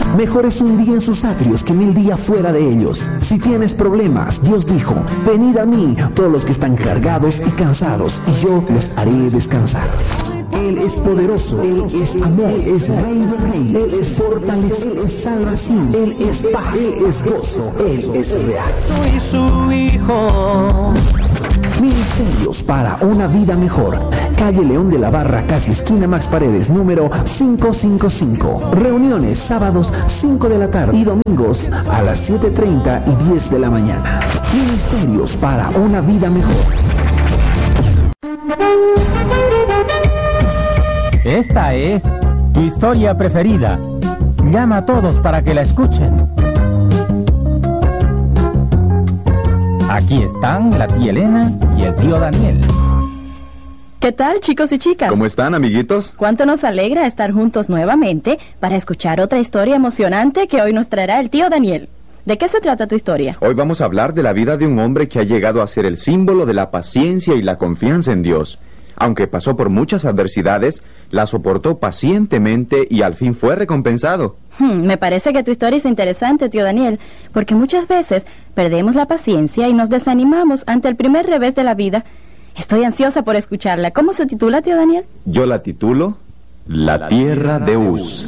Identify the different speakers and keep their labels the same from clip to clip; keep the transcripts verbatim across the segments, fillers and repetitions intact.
Speaker 1: Mejor es un día en sus atrios que mil días fuera de ellos. Si tienes problemas, Dios dijo, venid a mí, todos los que están cargados y cansados, y yo los haré descansar. Él es poderoso, Él es amor, Él es Rey de Reyes, Él es fortaleza, Él es salvación, Él es paz, Él es gozo, Él es real.
Speaker 2: Soy su hijo.
Speaker 1: Ministerios para una vida mejor. Calle León de la Barra, casi esquina Max Paredes, número quinientos cincuenta y cinco. Reuniones sábados cinco de la tarde y domingos a las siete treinta y diez de la mañana. Ministerios para una vida mejor.
Speaker 3: Esta es tu historia preferida. Llama a todos para que la escuchen. Aquí están la tía Elena y el tío Daniel.
Speaker 4: ¿Qué tal, chicos y chicas?
Speaker 5: ¿Cómo están, amiguitos?
Speaker 4: Cuánto nos alegra estar juntos nuevamente para escuchar otra historia emocionante que hoy nos traerá el tío Daniel. ¿De qué se trata tu historia?
Speaker 5: Hoy vamos a hablar de la vida de un hombre que ha llegado a ser el símbolo de la paciencia y la confianza en Dios. Aunque pasó por muchas adversidades, la soportó pacientemente y al fin fue recompensado.
Speaker 4: Hmm, me parece que tu historia es interesante, tío Daniel, porque muchas veces perdemos la paciencia y nos desanimamos ante el primer revés de la vida. Estoy ansiosa por escucharla. ¿Cómo se titula, tío Daniel?
Speaker 5: Yo la titulo La Tierra de Uz.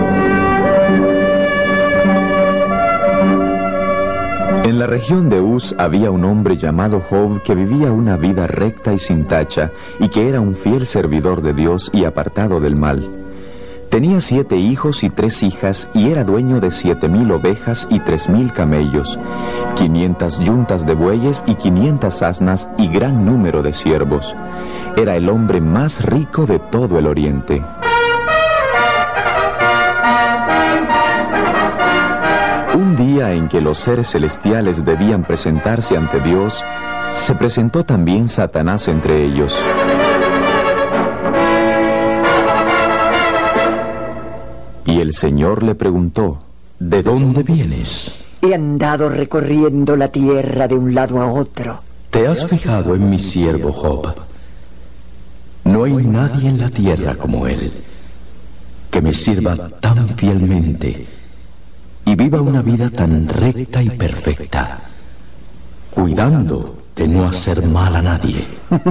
Speaker 5: En la región de Uz había un hombre llamado Job que vivía una vida recta y sin tacha y que era un fiel servidor de Dios y apartado del mal. Tenía siete hijos y tres hijas y era dueño de siete mil ovejas y tres mil camellos, quinientas yuntas de bueyes y quinientas asnas y gran número de siervos. Era el hombre más rico de todo el oriente. Un día en que los seres celestiales debían presentarse ante Dios, se presentó también Satanás entre ellos. Y el Señor le preguntó, ¿de dónde vienes?
Speaker 6: He andado recorriendo la tierra de un lado a otro.
Speaker 7: ¿Te has fijado en mi siervo Job? No hay nadie en la tierra como él, que me sirva tan fielmente y viva una vida tan recta y perfecta, cuidando de no hacer mal a nadie.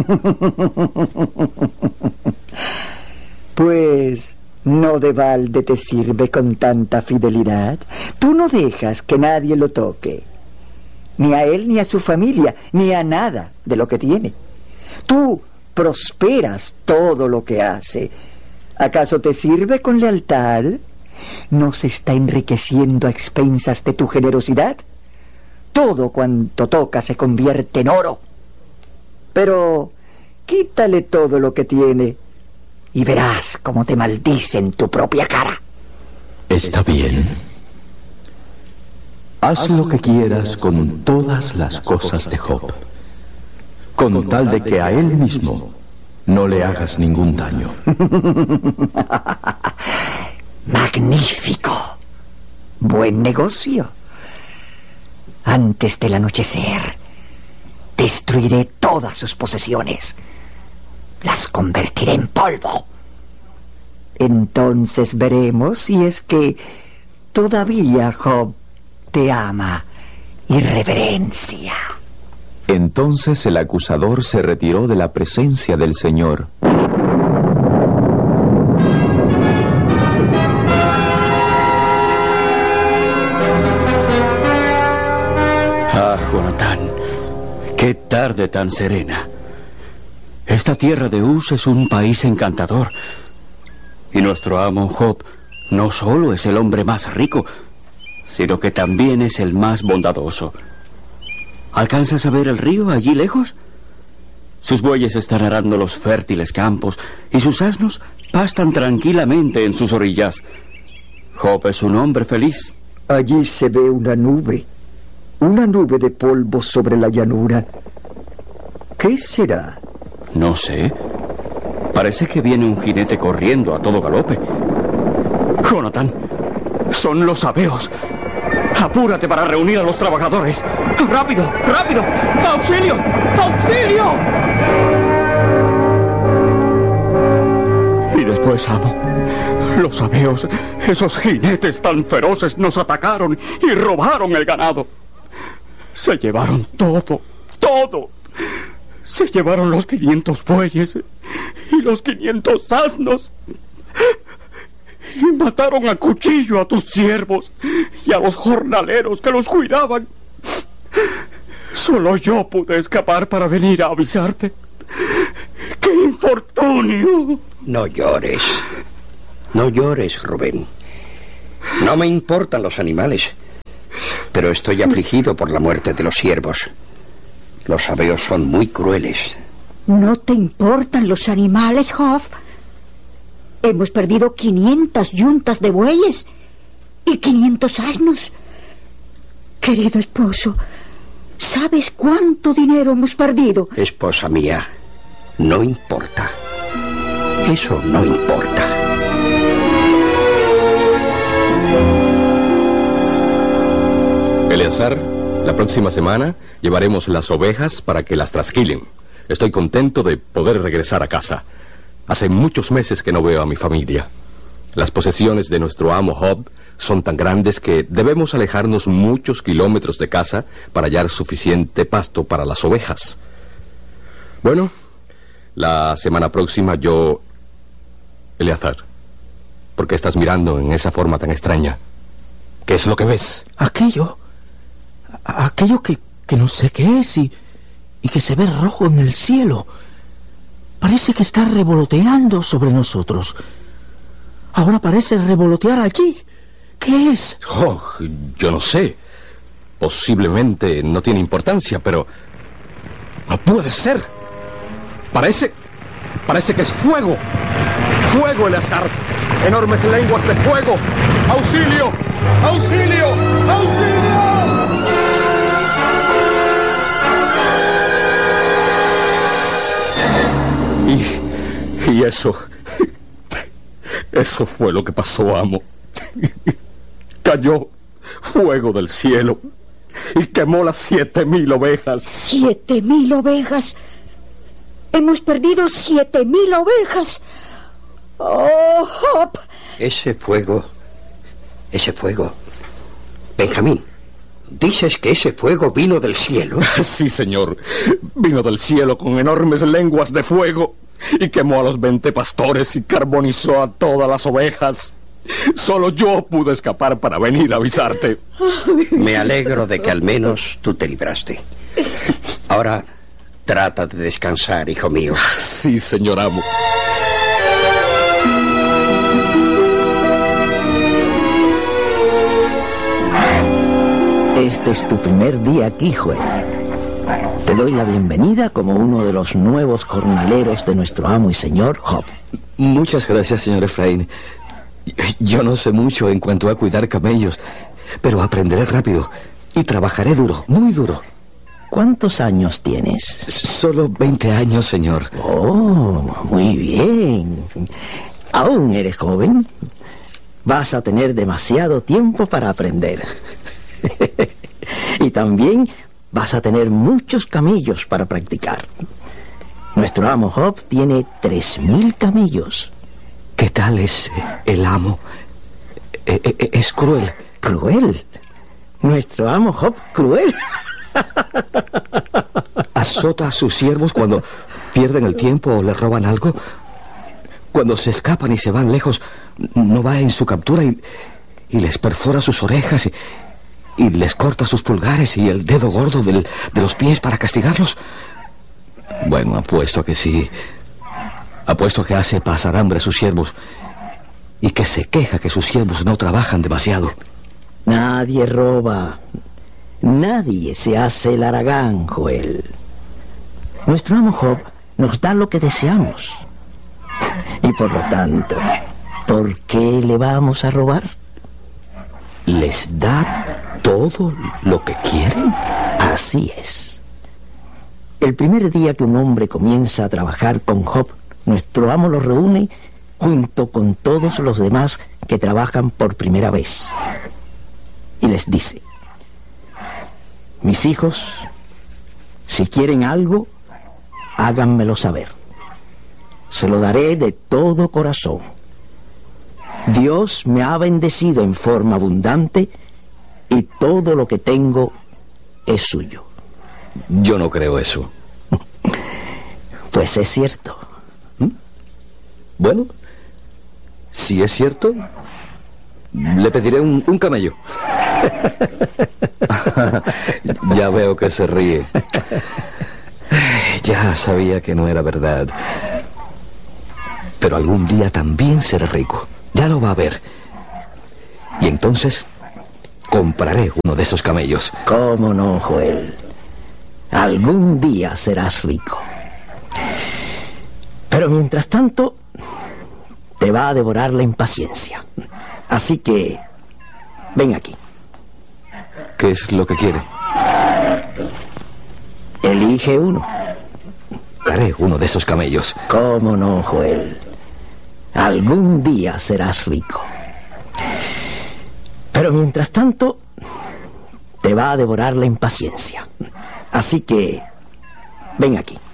Speaker 6: Pues no de balde te sirve con tanta fidelidad. Tú no dejas que nadie lo toque, ni a él, ni a su familia, ni a nada de lo que tiene. Tú prosperas todo lo que hace. ¿Acaso te sirve con lealtad? ¿No se está enriqueciendo a expensas de tu generosidad? Todo cuanto toca se convierte en oro. Pero quítale todo lo que tiene y verás cómo te maldice en tu propia cara.
Speaker 7: Está bien. Haz lo que quieras con todas las cosas de Job, con tal de que a él mismo no le hagas ningún daño.
Speaker 6: Magnífico. Buen negocio. Antes del anochecer, destruiré todas sus posesiones. Las convertiré en polvo. Entonces veremos si es que todavía Job te ama y reverencia.
Speaker 5: Entonces el acusador se retiró de la presencia del Señor.
Speaker 8: Ah, Jonatán, qué tarde tan serena. Esta tierra de Uz es un país encantador. Y nuestro amo Job no solo es el hombre más rico, sino que también es el más bondadoso. ¿Alcanzas a ver el río allí lejos? Sus bueyes están arando los fértiles campos y sus asnos pastan tranquilamente en sus orillas. Job es un hombre feliz.
Speaker 6: Allí se ve una nube, una nube de polvo sobre la llanura. ¿Qué será?
Speaker 8: No sé. Parece que viene un jinete corriendo a todo galope. Jonatán, son los sabeos. Apúrate para reunir a los trabajadores. ¡Rápido! ¡Rápido! ¡Auxilio! ¡Auxilio! Y después, amo, Los sabeos, esos jinetes tan feroces, nos atacaron y robaron el ganado. Se llevaron todo, todo. Se llevaron los quinientos bueyes y los quinientos asnos. Y mataron a cuchillo a tus siervos y a los jornaleros que los cuidaban. Solo yo pude escapar para venir a avisarte. ¡Qué infortunio!
Speaker 9: No llores. No llores, Rubén. No me importan los animales, pero estoy afligido por la muerte de los siervos. Los sabeos son muy crueles.
Speaker 10: ¿No te importan los animales, Job? Hemos perdido quinientas yuntas de bueyes y quinientos asnos. Querido esposo, ¿sabes cuánto dinero hemos perdido?
Speaker 9: Esposa mía, no importa. Eso no importa.
Speaker 11: Eleazar, la próxima semana llevaremos las ovejas para que las trasquilen. Estoy contento de poder regresar a casa. Hace muchos meses que no veo a mi familia. Las posesiones de nuestro amo Job son tan grandes que debemos alejarnos muchos kilómetros de casa para hallar suficiente pasto para las ovejas. Bueno, la semana próxima yo... Eleazar, ¿por qué estás mirando en esa forma tan extraña? ¿Qué es lo que ves?
Speaker 12: Aquello... Aquello que, que no sé qué es y, y que se ve rojo en el cielo. Parece que está revoloteando sobre nosotros. Ahora parece revolotear allí. ¿Qué es?
Speaker 11: Oh, yo no sé. Posiblemente no tiene importancia, pero... ¡No puede ser! Parece... Parece que es fuego. ¡Fuego, Eleazar! ¡Enormes lenguas de fuego! ¡Auxilio! ¡Auxilio! ¡Auxilio! Y, y eso, eso fue lo que pasó, amo. Cayó fuego del cielo y quemó las siete mil ovejas.
Speaker 10: ¿Siete mil ovejas? Hemos perdido siete mil ovejas. ¡Oh, Job!
Speaker 9: Ese fuego, ese fuego... Benjamín, ¿dices que ese fuego vino del cielo?
Speaker 11: Sí, señor. Vino del cielo con enormes lenguas de fuego y quemó a los veinte pastores y carbonizó a todas las ovejas. Solo yo pude escapar para venir a avisarte.
Speaker 9: Me alegro de que al menos tú te libraste. Ahora trata de descansar, hijo mío.
Speaker 11: Sí, señor amo.
Speaker 1: Este es tu primer día aquí, Joel. Te doy la bienvenida como uno de los nuevos jornaleros de nuestro amo y señor Job.
Speaker 7: Muchas gracias, señor Efraín. Yo no sé mucho en cuanto a cuidar camellos, pero aprenderé rápido y trabajaré duro, muy duro.
Speaker 1: ¿Cuántos años tienes?
Speaker 7: Solo veinte años, señor.
Speaker 1: Oh, muy bien. Aún eres joven. Vas a tener demasiado tiempo para aprender. Y también vas a tener muchos camellos para practicar. Nuestro amo Job tiene tres mil camellos.
Speaker 7: ¿Qué tal es el amo? Es cruel.
Speaker 1: ¿Cruel? ¿Nuestro amo Job cruel?
Speaker 7: ¿Azota a sus siervos cuando pierden el tiempo o les roban algo? Cuando se escapan y se van lejos, ¿no va en su captura y, y les perfora sus orejas y, y les corta sus pulgares y el dedo gordo del, de los pies para castigarlos? Bueno, apuesto que sí. Apuesto que hace pasar hambre a sus siervos y que se queja que sus siervos no trabajan demasiado.
Speaker 1: Nadie roba. Nadie se hace el haragán, Joel. Nuestro amo Job nos da lo que deseamos. Y por lo tanto, ¿por qué le vamos a robar?
Speaker 7: ¿Les da todo lo que quieren?
Speaker 1: Así es. El primer día que un hombre comienza a trabajar con Job, nuestro amo lo reúne junto con todos los demás que trabajan por primera vez. Y les dice: mis hijos, si quieren algo, háganmelo saber. Se lo daré de todo corazón.
Speaker 12: Dios me ha bendecido en forma abundante y todo lo que tengo es suyo.
Speaker 11: Yo no creo eso.
Speaker 12: Pues es cierto.
Speaker 11: ¿Mm? Bueno, si es cierto, le pediré un, un camello. Ya veo que se ríe. Ya sabía que no era verdad. Pero algún día también seré rico. Ya lo va a ver. Y entonces compraré uno de esos camellos.
Speaker 12: ¿Cómo no, Joel? Algún día serás rico. Pero mientras tanto, te va a devorar la impaciencia. Así que, ven aquí.
Speaker 11: ¿Qué es lo que quiere?
Speaker 12: Elige uno.
Speaker 11: Haré uno de esos camellos.
Speaker 12: ¿Cómo no, Joel? Algún día serás rico. Pero mientras tanto, te va a devorar la impaciencia. Así que, ven aquí.